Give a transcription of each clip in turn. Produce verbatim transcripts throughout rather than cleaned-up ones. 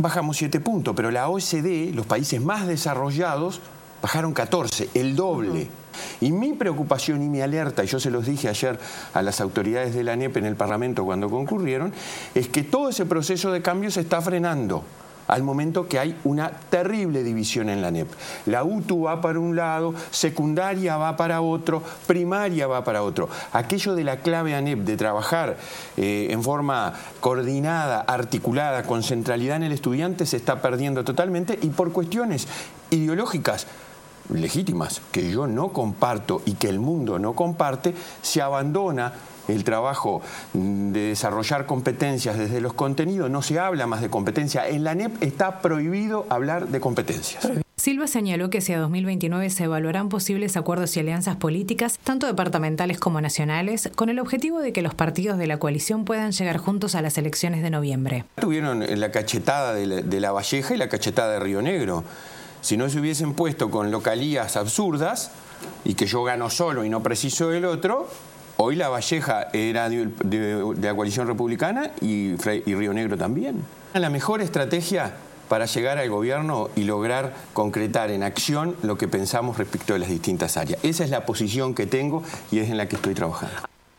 bajamos siete puntos, pero la O E C D, los países más desarrollados, bajaron catorce, el doble. Y mi preocupación y mi alerta, y yo se los dije ayer a las autoridades de la A N E P en el Parlamento cuando concurrieron, es que todo ese proceso de cambio se está frenando al momento que hay una terrible división en la A N E P. La U T U va para un lado, secundaria va para otro, primaria va para otro. Aquello de la clave A N E P, de trabajar eh, en forma coordinada, articulada, con centralidad en el estudiante, se está perdiendo totalmente, y por cuestiones ideológicas legítimas, que yo no comparto y que el mundo no comparte, se abandona el trabajo de desarrollar competencias desde los contenidos. No se habla más de competencia. En la A N E P está prohibido hablar de competencias. Silva señaló que hacia dos mil veintinueve se evaluarán posibles acuerdos y alianzas políticas, tanto departamentales como nacionales, con el objetivo de que los partidos de la coalición puedan llegar juntos a las elecciones de noviembre. Tuvieron la cachetada de la, de la Valleja y la cachetada de Río Negro. Si no se hubiesen puesto con localías absurdas y que yo gano solo y no preciso del otro, hoy La Valleja era de, de, de la coalición republicana y, y Río Negro también. La mejor estrategia para llegar al gobierno y lograr concretar en acción lo que pensamos respecto de las distintas áreas. Esa es la posición que tengo y es en la que estoy trabajando.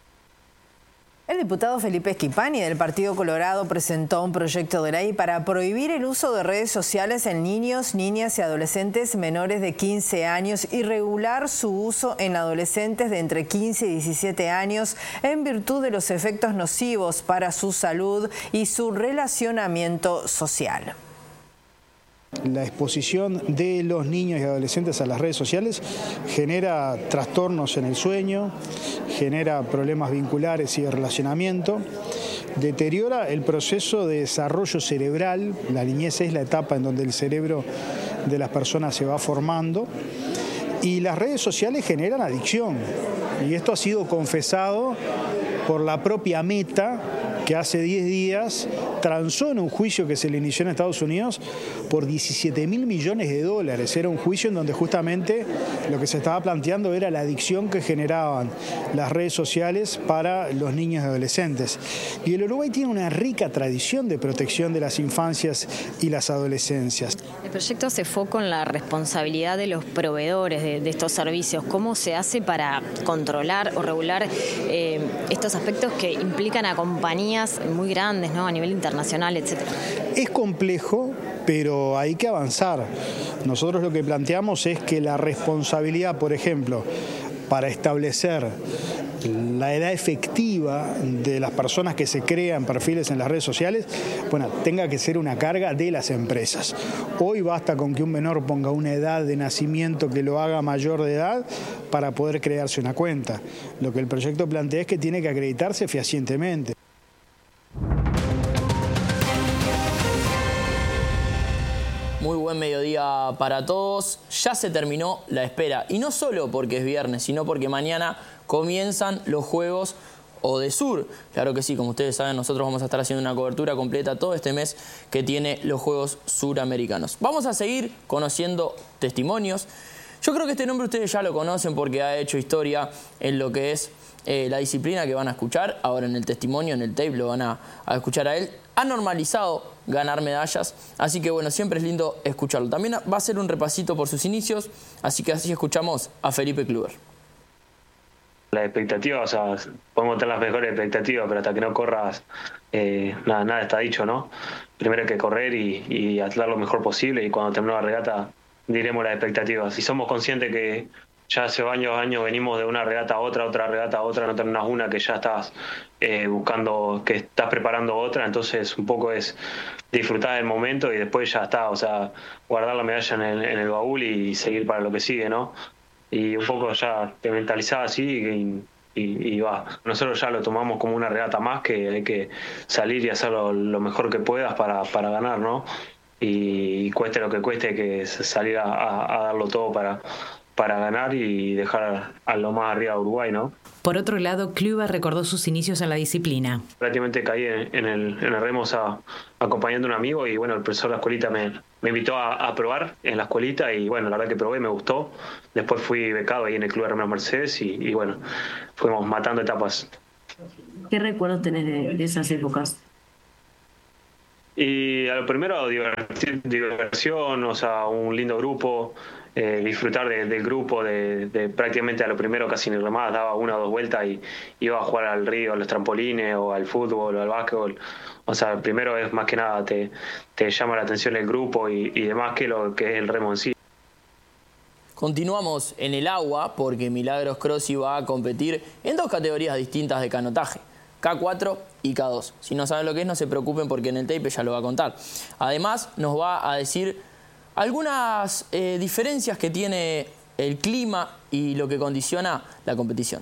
El diputado Felipe Schipani del Partido Colorado presentó un proyecto de ley para prohibir el uso de redes sociales en niños, niñas y adolescentes menores de quince años y regular su uso en adolescentes de entre quince y diecisiete años en virtud de los efectos nocivos para su salud y su relacionamiento social. La exposición de los niños y adolescentes a las redes sociales genera trastornos en el sueño, genera problemas vinculares y de relacionamiento, deteriora el proceso de desarrollo cerebral. La niñez es la etapa en donde el cerebro de las personas se va formando, y las redes sociales generan adicción, y esto ha sido confesado por la propia Meta, que hace diez días transó en un juicio que se le inició en Estados Unidos por diecisiete mil millones de dólares. Era un juicio en donde justamente lo que se estaba planteando era la adicción que generaban las redes sociales para los niños y adolescentes. Y el Uruguay tiene una rica tradición de protección de las infancias y las adolescencias. El proyecto se enfoca en la responsabilidad de los proveedores de, de estos servicios. ¿Cómo se hace para controlar o regular eh, estos aspectos que implican a compañías muy grandes, ¿no?, a nivel internacional, etcétera? Es complejo, pero hay que avanzar. Nosotros lo que planteamos es que la responsabilidad, por ejemplo, para establecer la edad efectiva de las personas que se crean perfiles en las redes sociales, bueno, tenga que ser una carga de las empresas. Hoy basta con que un menor ponga una edad de nacimiento que lo haga mayor de edad para poder crearse una cuenta. Lo que el proyecto plantea es que tiene que acreditarse fehacientemente. Muy buen mediodía para todos. Ya se terminó la espera. Y no solo porque es viernes, sino porque mañana comienzan los Juegos ODESUR. Claro que sí, como ustedes saben, nosotros vamos a estar haciendo una cobertura completa todo este mes que tiene los Juegos Suramericanos. Vamos a seguir conociendo testimonios. Yo creo que este nombre ustedes ya lo conocen porque ha hecho historia en lo que es eh, la disciplina que van a escuchar. Ahora en el testimonio, en el tape, lo van a, a escuchar a él. Ha normalizado ganar medallas, así que bueno, siempre es lindo escucharlo. También va a ser un repasito por sus inicios, así que así escuchamos a Felipe Kluber. La expectativa, o sea, podemos tener las mejores expectativas, pero hasta que no corras, eh, nada, nada está dicho, ¿no? Primero hay que correr y, y hacer lo mejor posible, y cuando termine la regata diremos las expectativas. Si somos conscientes que ya hace años, años venimos de una regata a otra, otra regata a otra, no terminas una, que ya estás eh, buscando, que estás preparando otra, entonces un poco es disfrutar del momento y después ya está, o sea, guardar la medalla en el, en el baúl y seguir para lo que sigue, ¿no? Y un poco ya te mentalizás así y, y, y va. Nosotros ya lo tomamos como una regata más, que hay que salir y hacer lo, lo mejor que puedas para, para ganar, ¿no? Y, y cueste lo que cueste, que salir a, a, a darlo todo para... para ganar y dejar a lo más arriba a Uruguay, ¿no? Por otro lado, Kluber recordó sus inicios en la disciplina. Prácticamente caí en, en, el, en el remos a, acompañando a un amigo, y bueno, el profesor de la escuelita me, me invitó a, a probar en la escuelita, y bueno, la verdad que probé, me gustó. Después fui becado ahí en el Club de Remeros Mercedes y, y bueno, fuimos matando etapas. ¿Qué recuerdos tenés de, de esas épocas? Y a lo primero, divertir, diversión, o sea, un lindo grupo, eh, disfrutar de, del grupo, de, de prácticamente a lo primero casi ni remás, daba una o dos vueltas y iba a jugar al río, a los trampolines o al fútbol o al básquetbol. O sea, primero es más que nada, te, te llama la atención el grupo y, y demás que lo que es el remo en sí. Continuamos en el agua porque Milagros Crossi va a competir en dos categorías distintas de canotaje, K cuatro y K dos. Si no saben lo que es, no se preocupen porque en el tape ya lo va a contar. Además, nos va a decir algunas eh, diferencias que tiene el clima y lo que condiciona la competición.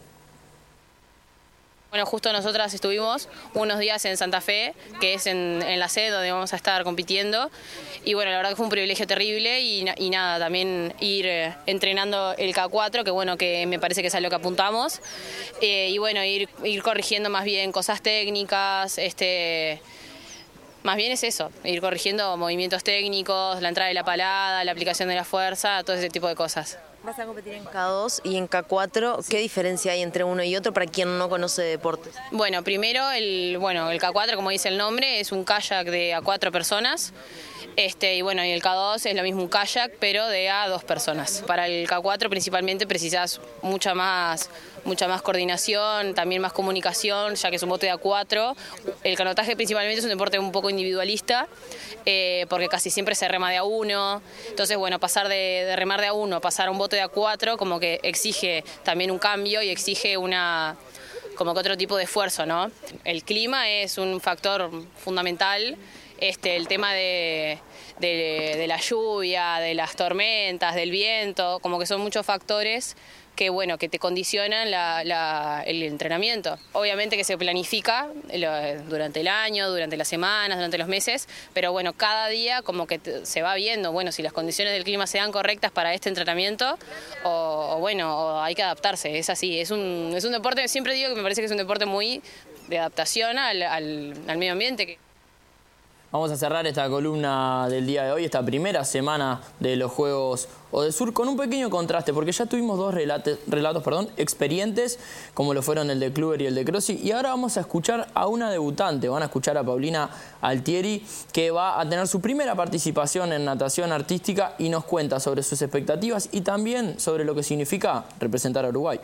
Bueno, justo nosotras estuvimos unos días en Santa Fe, que es en, en la sede donde vamos a estar compitiendo. Y bueno, la verdad que fue un privilegio terrible y, y nada, también ir eh, entrenando el K cuatro, que bueno, que me parece que es a lo que apuntamos. Eh, y bueno, ir, ir corrigiendo más bien cosas técnicas, este... Más bien es eso, ir corrigiendo movimientos técnicos, la entrada de la palada, la aplicación de la fuerza, todo ese tipo de cosas. Vas a competir en K dos y en K cuatro. ¿Qué diferencia hay entre uno y otro para quien no conoce deportes? Bueno, primero el, bueno, el K cuatro, como dice el nombre, es un kayak de a cuatro personas. Este, y bueno, y el K dos es lo mismo, un kayak, pero de a dos personas. Para el K cuatro principalmente precisas mucha más, mucha más coordinación, también más comunicación, ya que es un bote de a cuatro. El canotaje principalmente es un deporte un poco individualista, eh, porque casi siempre se rema de a uno. Entonces, bueno, pasar de, de remar de a uno a pasar a un bote de a cuatro como que exige también un cambio y exige una... como que otro tipo de esfuerzo, ¿no? El clima es un factor fundamental. Este, el tema de, de, de la lluvia, de las tormentas, del viento, como que son muchos factores que, bueno, que te condicionan la, la, el entrenamiento. Obviamente que se planifica durante el año, durante las semanas, durante los meses, pero bueno, cada día como que te, se va viendo, bueno, si las condiciones del clima sean correctas para este entrenamiento o, o bueno, o hay que adaptarse, es así. Es un, es un deporte, siempre digo que me parece que es un deporte muy de adaptación al, al, al medio ambiente. Vamos a cerrar esta columna del día de hoy, esta primera semana de los Juegos Odesur, con un pequeño contraste, porque ya tuvimos dos relatos, relatos perdón, experientes, como lo fueron el de Kluber y el de Crossi, y ahora vamos a escuchar a una debutante, van a escuchar a Paulina Altieri, que va a tener su primera participación en natación artística y nos cuenta sobre sus expectativas y también sobre lo que significa representar a Uruguay.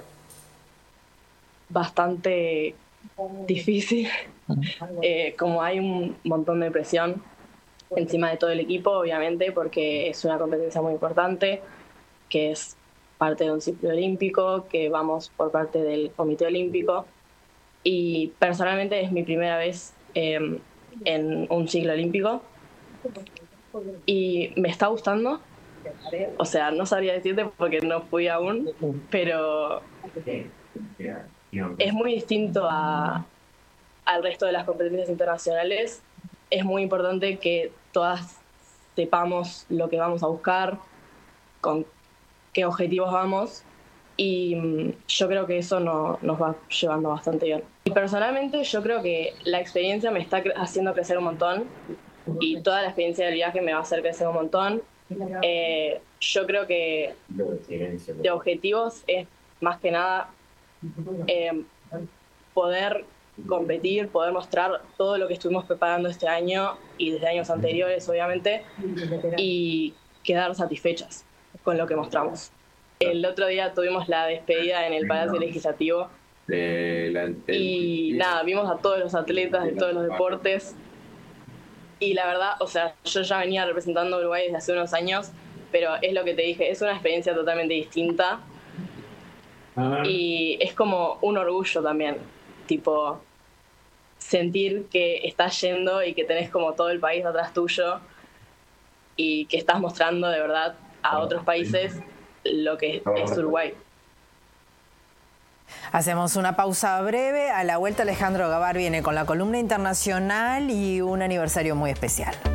Bastante difícil, eh, como hay un montón de presión encima de todo el equipo, obviamente, porque es una competencia muy importante, que es parte de un ciclo olímpico, que vamos por parte del Comité Olímpico, y personalmente es mi primera vez eh, en un ciclo olímpico y me está gustando. O sea, no sabría decirte porque no fui aún, pero es muy distinto a, al resto de las competencias internacionales. Es muy importante que todas sepamos lo que vamos a buscar, con qué objetivos vamos, y yo creo que eso no, nos va llevando bastante bien. Y personalmente yo creo que la experiencia me está haciendo crecer un montón, y toda la experiencia del viaje me va a hacer crecer un montón. Eh, yo creo que de objetivos es más que nada eh, poder competir, poder mostrar todo lo que estuvimos preparando este año y desde años anteriores, obviamente, y quedar satisfechas con lo que mostramos. El otro día tuvimos la despedida en el Palacio Legislativo y nada, vimos a todos los atletas de todos los deportes y la verdad, o sea, yo ya venía representando a Uruguay desde hace unos años, pero es lo que te dije, es una experiencia totalmente distinta y es como un orgullo también, tipo sentir que estás yendo y que tenés como todo el país atrás tuyo y que estás mostrando de verdad a otros países lo que es Uruguay. Hacemos una pausa breve. A la vuelta Alejandro Gabar viene con la columna internacional y un aniversario muy especial.